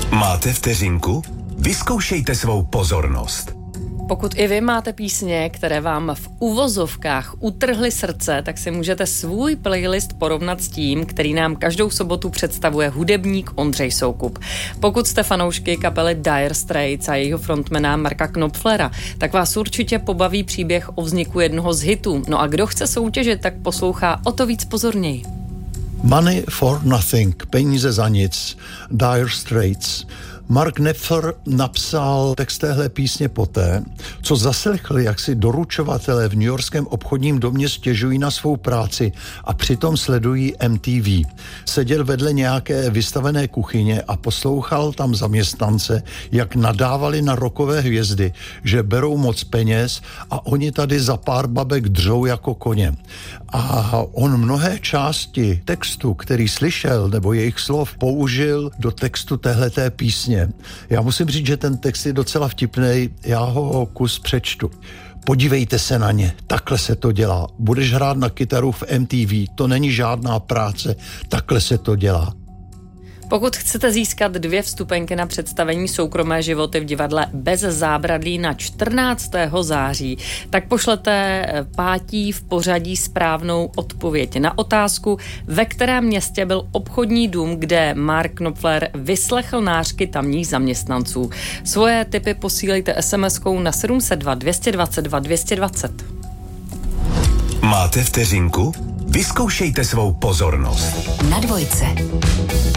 Máte vteřinku? Vyzkoušejte svou pozornost. Pokud i vy máte písně, které vám v uvozovkách utrhly srdce, tak si můžete svůj playlist porovnat s tím, který nám každou sobotu představuje hudebník Ondřej Soukup. Pokud jste fanoušky kapely Dire Straits a jejího frontmana Marka Knopflera, tak vás určitě pobaví příběh o vzniku jednoho z hitů. No a kdo chce soutěžit, tak poslouchá o to víc pozorněji. Money for Nothing, peníze za nic, Dire Straits. Mark Knopfler napsal text téhle písně poté, co zaslechl, jak si doručovatelé v newyorském obchodním domě stěžují na svou práci a přitom sledují MTV. Seděl vedle nějaké vystavené kuchyně a poslouchal tam zaměstnance, jak nadávali na rockové hvězdy, že berou moc peněz a oni tady za pár babek dřou jako koně. A on mnohé části textu, který slyšel, nebo jejich slov, použil do textu téhleté písně. Já musím říct, že ten text je docela vtipnej, já ho kus přečtu. Podívejte se na ně, takhle se to dělá. Budeš hrát na kytaru v MTV, to není žádná práce, takhle se to dělá. Pokud chcete získat 2 vstupenky na představení Soukromé životy v divadle Bez zábradlí na 14. září, tak pošlete pátí v pořadí správnou odpověď na otázku, ve kterém městě byl obchodní dům, kde Mark Knopfler vyslechl nářky tamních zaměstnanců. Svoje tipy posílejte SMS-kou na 702 222 220. Máte vteřinku? Vyzkoušejte svou pozornost. Na dvojce.